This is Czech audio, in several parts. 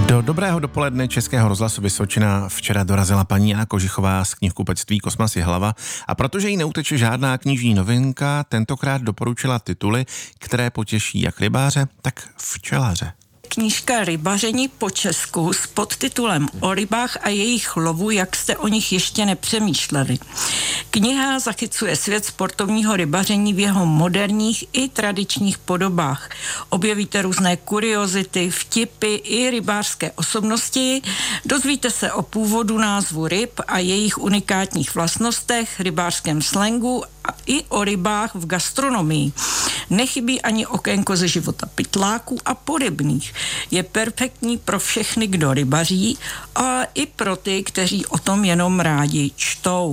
Do dobrého dopoledne Českého rozhlasu Vysočina včera dorazila paní Jana Kožichová z knihkupectví Kosmas Jihlava a protože jí neuteče žádná knižní novinka, tentokrát doporučila tituly, které potěší jak rybáře, tak včelaře. Knížka Rybaření po česku s podtitulem O rybách a jejich lovu, jak jste o nich ještě nepřemýšleli. Kniha zachycuje svět sportovního rybaření v jeho moderních i tradičních podobách. Objevíte různé kuriozity, vtipy i rybářské osobnosti, dozvíte se o původu názvu ryb a jejich unikátních vlastnostech, rybářském slangu a i o rybách v gastronomii. Nechybí ani okénko ze života pytláků a porybných. Je perfektní pro všechny, kdo rybaří, a i pro ty, kteří o tom jenom rádi čtou.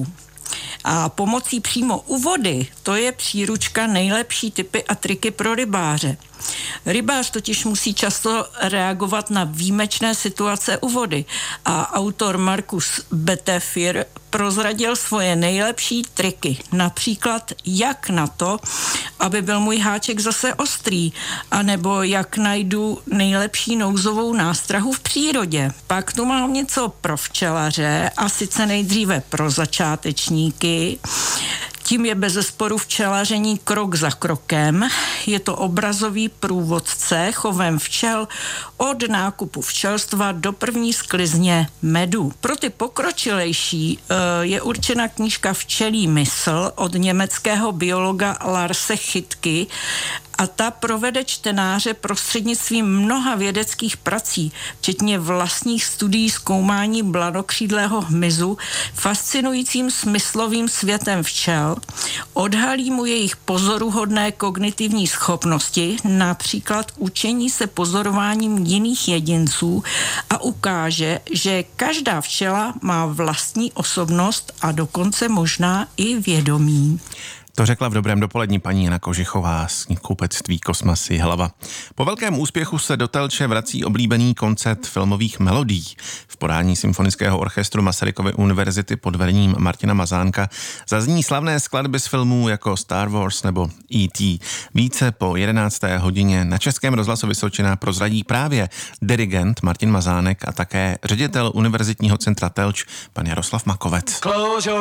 A pomocí přímo u vody, to je příručka nejlepší tipy a triky pro rybáře. Rybář totiž musí často reagovat na výjimečné situace u vody a autor Markus Betefir prozradil svoje nejlepší triky. Například jak na to, aby byl můj háček zase ostrý, anebo jak najdu nejlepší nouzovou nástrahu v přírodě. Pak tu mám něco pro včelaře a sice nejdříve pro začátečníky. Tím je bezesporu včelaření krok za krokem. Je to obrazový průvodce chovem včel od nákupu včelstva do první sklizně medu. Pro ty pokročilejší je určena knížka Včelí mysl od německého biologa Larse Chytky a ta provede čtenáře prostřednictvím mnoha vědeckých prací, včetně vlastních studií zkoumání blanokřídlého hmyzu, fascinujícím smyslovým světem včel, odhalí mu jejich pozoruhodné kognitivní schopnosti, například učení se pozorováním jiných jedinců a ukáže, že každá včela má vlastní osobnost a dokonce možná i vědomí. To řekla v dobrém dopolední paní Jana Kožichová z knihkupectví Kosmas Jihlava. Po velkém úspěchu se do Telče vrací oblíbený koncert filmových melodií. V podání Symfonického orchestru Masarykovy univerzity pod vedením Martina Mazánka zazní slavné skladby z filmů jako Star Wars nebo E.T. Více po 11. hodině na Českém rozhlasu Vysočina prozradí právě dirigent Martin Mazánek a také ředitel Univerzitního centra Telč pan Jaroslav Makovec.